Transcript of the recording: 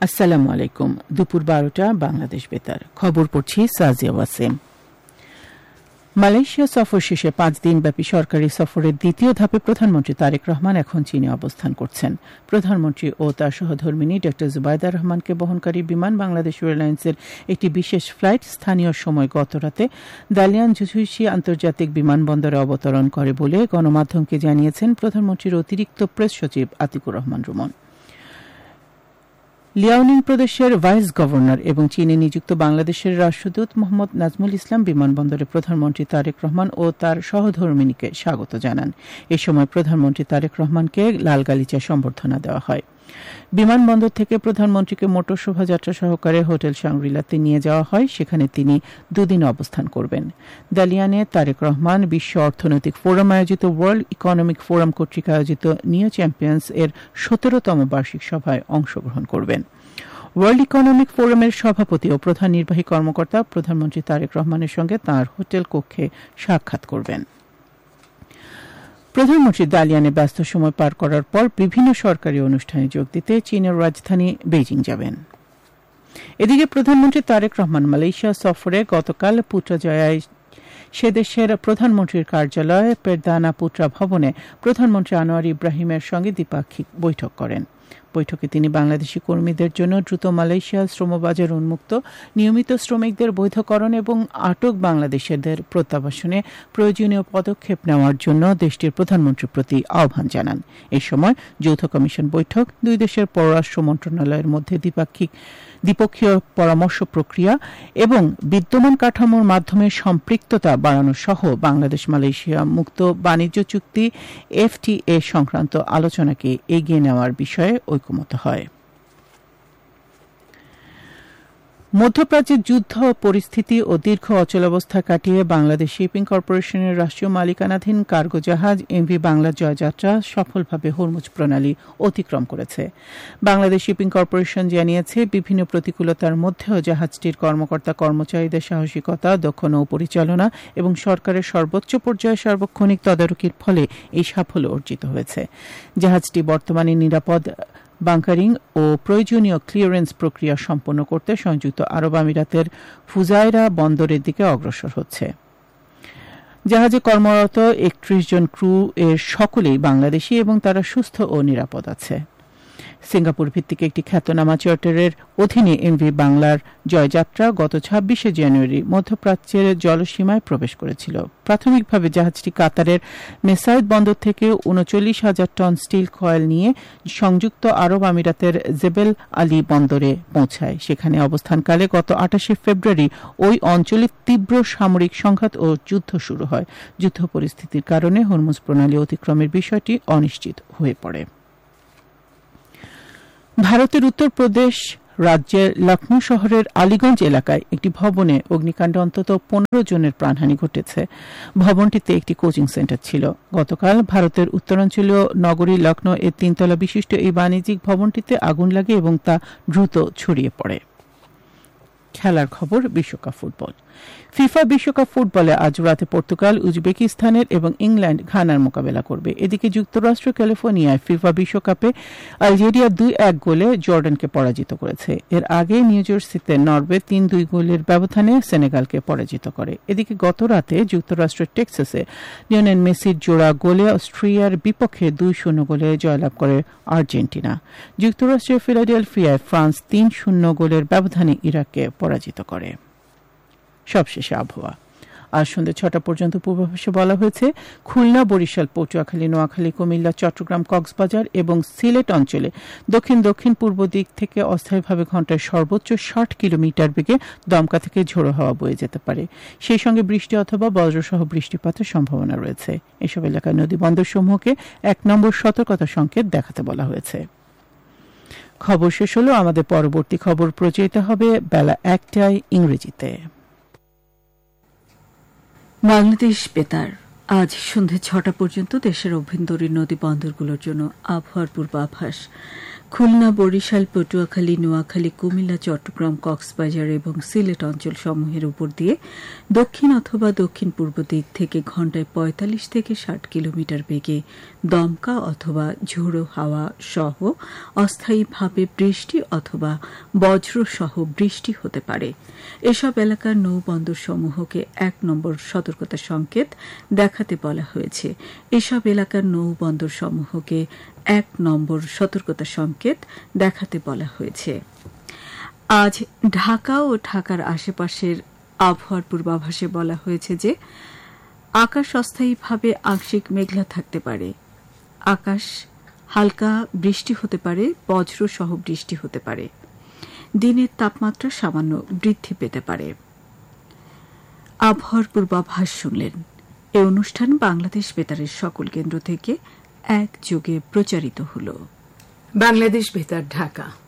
আসসালামু আলাইকুম। দুপুর 12টা বাংলাদেশ বেতার খবর পড়ছি সাজিয়া ওয়াসিম। মালয়েশিয়া সফর শেষে 5 দিনব্যাপী সরকারি সফরের দ্বিতীয় ধাপে প্রধানমন্ত্রী তারেক রহমান এখন চীনে অবস্থান করছেন। প্রধানমন্ত্রী ও তার সহধর্মিণী ড জুবাইদা রহমানকে বহনকারী বিমান বাংলাদেশ এয়ারলাইন্সের একটি বিশেষ ফ্লাইট স্থানীয় সময় গতরাতে দালিয়ান জুজুইশি আন্তর্জাতিক বিমানবন্দরে অবতরণ করে বলে গণমাধ্যমকে জানিয়েছেন প্রধানমন্ত্রীর অতিরিক্ত প্রেস সচিব আতিকুর রহমান রুমন। লিয়াওনিং প্রদেশের ভাইস গভর্নর এবং চীনে নিযুক্ত বাংলাদেশের রাষ্ট্রদূত মোহাম্মদ নাজমুল ইসলাম বিমানবন্দরে প্রধানমন্ত্রী তারেক রহমান ও তার সহধর্মিণীকে স্বাগত জানান। এ সময় প্রধানমন্ত্রী তারেক রহমানকে লাল গালিচা সম্বর্ধনা দেওয়া হয়। বিমানবন্দর থেকে প্রধানমন্ত্রীকে মোটর শোভাযাত্রা সহকারে হোটেল শাংরিলাতে নিয়ে যাওয়া হয়। সেখানে তিনি দুদিন অবস্থান করবেন। দালিয়ানে তারেক রহমান বিশ্ব অর্থনৈতিক ফোরাম আয়োজিত ওয়ার্ল্ড ইকোনমিক ফোরাম কর্তৃক আয়োজিত নিউ চ্যাম্পিয়ন্স এর 17তম বার্ষিক সভায় অংশগ্রহণ করবেন। ওয়ার্ল্ড ইকোনমিক ফোরামের সভাপতি ও প্রধান নির্বাহী কর্মকর্তা প্রধানমন্ত্রী তারেক রহমানের সঙ্গে তাঁর হোটেল কক্ষে সাক্ষাৎ করবেন। প্রধানমন্ত্রী দালিয়ানে ব্যস্ত সময় পার করার পর বিভিন্ন সরকারি অনুষ্ঠানে যোগ দিতে চীনের রাজধানী বেইজিং যাবেন। এদিকে প্রধানমন্ত্রী তারেক রহমান মালয়েশিয়া সফরে গতকাল পুত্রাজয়ায় সে দেশের প্রধানমন্ত্রীর কার্যালয় পেরদানা পুত্রা ভবনে প্রধানমন্ত্রী আনোয়ার ইব্রাহিমের সঙ্গে দ্বিপাক্ষিক বৈঠক করেন। বৈঠকে তিনি বাংলাদেশি কর্মীদের জন্য দ্রুত মালয়েশিয়া শ্রমবাজার উন্মুক্ত, নিয়মিত শ্রমিকদের বৈধকরণ এবং আটক বাংলাদেশিদের প্রত্যাবাসনে প্রয়োজনীয় পদক্ষেপ নেওয়ার জন্য দেশটির প্রধানমন্ত্রীর প্রতি আহ্বান জানান। এ সময় যৌথ কমিশন বৈঠক, দুই দেশের পররাষ্ট্র মন্ত্রণালয়ের মধ্যে দ্বিপক্ষীয় পরামর্শ প্রক্রিয়া এবং বিদ্যমান কাঠামোর মাধ্যমে সম্পৃক্ততা বাড়ানো সহ বাংলাদেশ মালয়েশিয়া মুক্ত বাণিজ্য চুক্তি FTA সংক্রান্ত আলোচনাকে এগিয়ে নেওয়ার বিষয়ে ঐকমত্য হয়। মধ্যপ্রাচ্যের যুদ্ধ পরিস্থিতি ও দীর্ঘ অচলাবস্থা কাটিয়ে বাংলাদেশ শিপিং কর্পোরেশনের রাষ্ট্রীয় মালিকানাধীন কার্গো জাহাজ MV বাংলা জয়যাত্রা সফলভাবে হরমুজ প্রণালী অতিক্রম করেছে। বাংলাদেশ শিপিং কর্পোরেশন জানিয়েছে, বিভিন্ন প্রতিকূলতার মধ্যেও জাহাজটির কর্মকর্তা কর্মচারীদের সাহসিকতা, দক্ষ নৌ পরিচালনা এবং সরকারের সর্বোচ্চ পর্যায়ে সার্বক্ষণিক তদারকির ফলে এই সাফল্য অর্জিত হয়েছে। জাহাজটি বর্তমানে নিরাপদ বাংকারিং ও প্রয়োজনীয় ক্লিয়ারেন্স প্রক্রিয়া সম্পন্ন করতে সংযুক্ত আরব আমিরাতের ফুজায়রা বন্দরের দিকে অগ্রসর হচ্ছে। জাহাজে কর্মরত 31 জন ক্রু এর সকলেই বাংলাদেশী এবং তারা সুস্থ ও নিরাপদ আছে। সিঙ্গাপুর ভিত্তিক একটি খ্যাতনামা চার্টারের অধীনে MV বাংলার জয়যাত্রা গত 26শে জানুয়ারি মধ্যপ্রাচ্যের জলসীমায় প্রবেশ করেছিল। প্রাথমিকভাবে জাহাজটি কাতারের মেসাইদ বন্দর থেকে 39,000 টন স্টিল কয়েল নিয়ে সংযুক্ত আরব আমিরাতের জেবেল আলী বন্দরে পৌঁছায়। সেখানে অবস্থানকালে গত 28শে ফেব্রুয়ারি ওই অঞ্চলে তীব্র সামরিক সংঘাত ও যুদ্ধ শুরু হয়। যুদ্ধ পরিস্থিতির কারণে হরমুজ প্রণালী অতিক্রমের বিষয়টি অনিশ্চিত হয়ে পড়ে। ভারতের উত্তরপ্রদেশ রাজ্যের লখনৌ শহরের আলীগঞ্জ এলাকায় একটি ভবনে অগ্নিকাণ্ডে অন্তত 15 জনের প্রাণহানি ঘটেছে। ভবনটিতে একটি কোচিং সেন্টার ছিল। গতকাল ভারতের উত্তরাঞ্চলীয় নগরী লখনৌ এর 3 তলা বিশিষ্ট এই বাণিজ্যিক ভবনটিতে আগুন লাগে এবং তা দ্রুত ছড়িয়ে পড়ে। খেলার খবর, বিশ্বকাপ ফুটবল। ফিফা বিশ্বকাপ ফুটবলে আজ রাতে পর্তুগাল উজবেকিস্তানের এবং ইংল্যান্ড ঘানার মোকাবেলা করবে। এদিকে যুক্তরাষ্ট্র ক্যালিফোর্নিয়ায় ফিফা বিশ্বকাপে আলজেরিয়া 2-1 গোলে জর্ডানকে পরাজিত করেছে। এর আগে নিউ জার্সিতে নরওয়ে 3-2 গোলের ব্যবধানে সেনেগালকে পরাজিত করে। এদিকে গত রাতে যুক্তরাষ্ট্রের টেক্সাসে লিওনেল মেসির জোড়া গোলে অস্ট্রিয়ার বিপক্ষে 2-0 গোলে জয়লাভ করে আর্জেন্টিনা। যুক্তরাষ্ট্রের ফিলাডেলফিয়ায় ফ্রান্স 3-0 গোলের ব্যবধানে ইরাককে পরাজিত করে। সবশেষে আবহাওয়া। আজ সন্ধ্যে 6টা পর্যন্ত পূর্বাভাসে বলা হয়েছে, খুলনা, বরিশাল, পটুয়াখালী, নোয়াখালী, কুমিল্লা, চট্টগ্রাম, কক্সবাজার এবং সিলেট অঞ্চলে দক্ষিণ পূর্ব দিক থেকে অস্থায়ীভাবে ঘণ্টায় সর্বোচ্চ 60 কিলোমিটার বেগে দমকা থেকে ঝোড়ো হাওয়া বয়ে যেতে পারে। সেই সঙ্গে বৃষ্টি অথবা বজ্রসহ বৃষ্টিপাতের সম্ভাবনা রয়েছে। এসব এলাকায় নদী বন্দরসমূহকে 1 নম্বর সতর্কতা সংকেত দেখাতে বলা হয়েছে। খবর শেষ হলো। আমাদের পরবর্তী খবর প্রচারিত হবে বেলা 1টায় ইংরেজিতে। বাংলাদেশ বেতার আজ সন্ধ্যে 6টা পর্যন্ত দেশের অভ্যন্তরীণ নদী বন্দরগুলোর জন্য আবহাওয়ার পূর্বাভাস। খুলনা, বরিশাল, পটুয়াখালী, নোয়াখালী, কুমিল্লা, চট্টগ্রাম, কক্সবাজার এবং সিলেট অঞ্চল সমূহের উপর দিয়ে দক্ষিণ অথবা দক্ষিণ পূর্ব দিক থেকে ঘণ্টায় ৪৫ থেকে ৬০ কিলোমিটার বেগে দমকা অথবা ঝোড়ো হাওয়া সহ অস্থায়ীভাবে বৃষ্টি অথবা বজ্র সহ বৃষ্টি হতে পারে। এসব এলাকার নৌবন্দর সমূহকে ১ নম্বর সতর্কতা সংকেত দেখাতে বলা হয়েছে। এসব এলাকার নৌবন্দর সমূহকে ১ নম্বর সতর্কতা সংকেত দেখাতে বলা হয়েছে। আজ ঢাকা ও ঢাকার আশেপাশের আবহাওয়ার পূর্বাভাসে বলা হয়েছে যে আকাশ অস্থায়ীভাবে আংশিক মেঘলা থাকতে পারে। আকাশ হালকা বৃষ্টি হতে পারে, বজ্র সহ বৃষ্টি হতে পারে। দিনের তাপমাত্রা সামান্য বৃদ্ধি পেতে পারে। আবহাওয়ার পূর্বাভাস শুনলেন। এ অনুষ্ঠান বাংলাদেশ বেতারের সকল কেন্দ্র থেকে একযোগে প্রচারিত হল। বাংলাদেশ বেতার, ঢাকা।